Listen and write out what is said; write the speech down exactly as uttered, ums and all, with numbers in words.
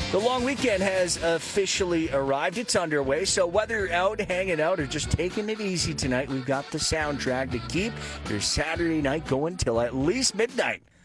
The long weekend has officially arrived. It's underway, so whether you're out hanging out or just taking it easy tonight, we've got the soundtrack to keep your Saturday night going till at least midnight.